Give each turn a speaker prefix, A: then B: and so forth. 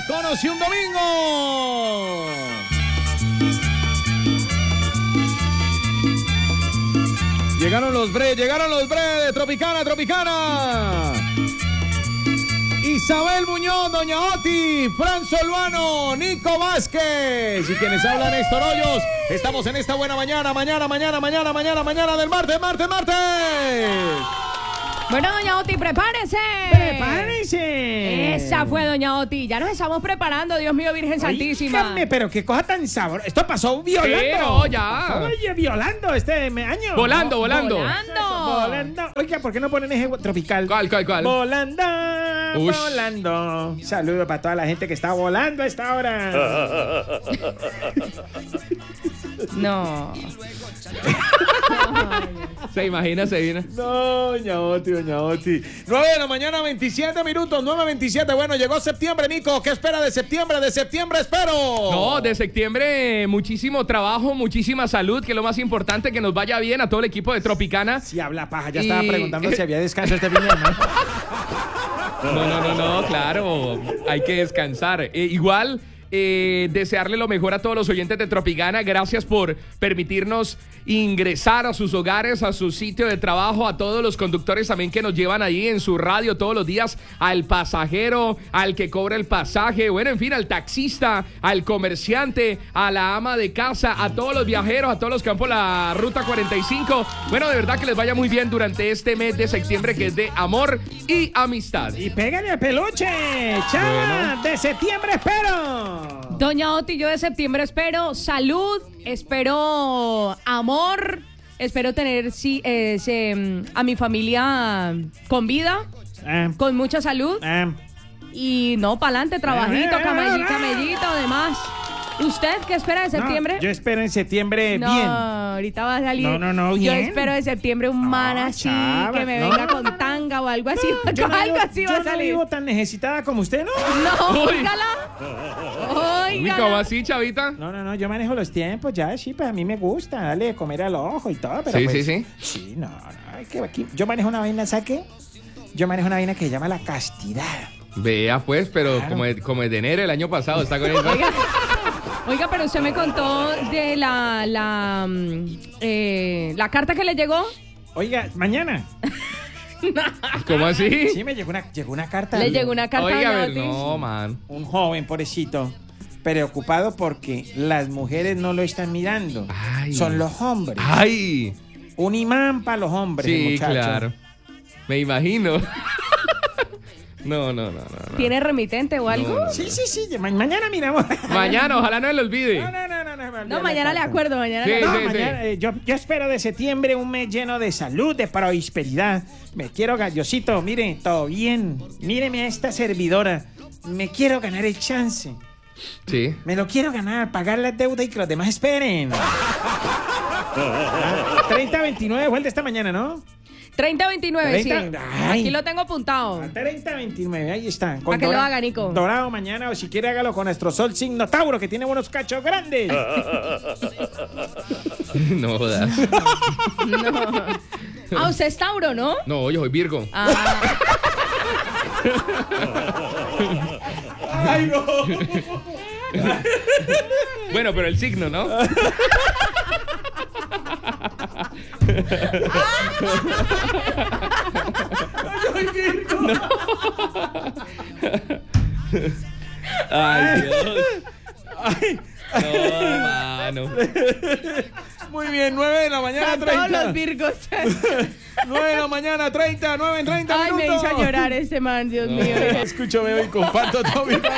A: Conocí un domingo. Llegaron los bre de Tropicana. Isabel Muñoz, Doña Oti, Fran Soluano, Nico Vázquez y quienes hablan Néstor Hoyos. Estamos en esta buena mañana del martes.
B: Bueno, Doña Oti, prepárese. Esa fue Doña Oti. Ya nos estamos preparando, Dios mío, Virgen Santísima.
C: Dígame, pero qué cosa tan sabrosa. Esto pasó violando.
D: Pero ya.
C: Oye, violando este año.
D: Volando.
C: Oiga, ¿por qué no ponen ese tropical?
D: ¿Cuál?
C: Volando.
D: Ush.
C: Volando. Saludo para toda la gente que está volando a esta hora.
B: No.
D: Se imagina.
A: No, Doña Oti. 9 de la mañana, 27 minutos, 9:27. Bueno, llegó septiembre, Nico. ¿Qué espera de septiembre? De septiembre espero.
D: No, de septiembre muchísimo trabajo, muchísima salud, que es lo más importante, que nos vaya bien a todo el equipo de Tropicana.
C: Si habla paja, ya estaba preguntando si había descanso este fin de semana.
D: No, claro, hay que descansar. Igual, desearle lo mejor a todos los oyentes de Tropicana. Gracias por permitirnos ingresar a sus hogares, a su sitio de trabajo, a todos los conductores también que nos llevan ahí en su radio todos los días, al pasajero, al que cobra el pasaje, bueno, en fin, al taxista, al comerciante, a la ama de casa, a todos los viajeros, a todos los que van por la Ruta 45. Bueno, de verdad que les vaya muy bien durante este mes de septiembre, que es de amor y amistad.
C: Y pégale al peluche, chava, de septiembre espero.
B: Doña Oti, yo de septiembre espero salud, espero amor, espero tener a mi familia con vida, con mucha salud. Y no, pa'lante, trabajito, camellito, además. ¿Usted qué espera de septiembre?
C: No, yo espero en septiembre
B: no,
C: bien.
B: Ahorita va a salir.
C: No,
B: yo
C: bien.
B: espero de septiembre un man así,
C: chava,
B: que me venga con tanga o algo así.
C: Yo
B: algo así va a
C: no
B: salir.
C: vivo tan necesitada como usted, ¿no?
B: No,
D: Uy.
B: óigala.
D: Uy, ¿cómo así, chavita?
C: No, yo manejo los tiempos ya, sí, pues a mí me gusta darle de comer al ojo y todo, pero
D: Sí,
C: pues,
D: sí.
C: Sí, no, es que aquí yo manejo una vaina, ¿sabe qué? Yo manejo una vaina que se llama la castidad.
D: Vea pues, pero
C: Claro.
D: como es de enero el año pasado, está con eso.
B: Oiga, pero usted me contó de la carta que le llegó.
C: Oiga, mañana.
D: ¿Cómo así?
C: Sí, me llegó una carta.
B: Le llegó una carta.
D: Oiga, a
B: Doña
D: ver,
B: Oti.
D: no, man.
C: Un joven, pobrecito, preocupado porque las mujeres no lo están mirando.
D: Ay.
C: Son los hombres.
D: ¡Ay!
C: Un imán para los hombres, el
D: Sí,
C: muchacho.
D: claro. Me imagino. No.
B: ¿Tiene remitente o algo?
D: No.
C: Sí, mañana miramos.
D: Mañana, ojalá no se lo olvide.
B: No, mañana le acuerdo, mañana
D: Sí,
B: le acuerdo.
C: No, mañana, yo espero de septiembre un mes lleno de salud, de prosperidad. Me quiero, Diosito, mire, todo bien. Míreme a esta servidora. Me quiero ganar el chance.
D: Sí.
C: Me lo quiero ganar, pagar la deuda y que los demás esperen. 30-29 fue el de esta mañana, ¿no?
B: 30-29, sí.
C: 30, ay.
B: Aquí lo tengo apuntado.
C: 30-29, ahí está.
B: Para que lo haga, Nico.
C: Dorado mañana, o si quiere hágalo con nuestro sol signo Tauro, que tiene buenos cachos grandes.
D: No jodas.
B: Ah, usted es Tauro, ¿no?
D: No, yo soy Virgo.
B: Ah,
C: Ay, no.
D: Bueno, pero el signo, ¿no? Ay, Dios. No, mano.
A: Muy bien, 9 de la mañana,
B: todos
A: 30.
B: los Virgos.
A: 9 de la mañana, 30, 9:30
B: Ay, me
A: minutos.
B: hizo llorar ese man, Dios mío.
A: Escucho, veo y comparto todo mi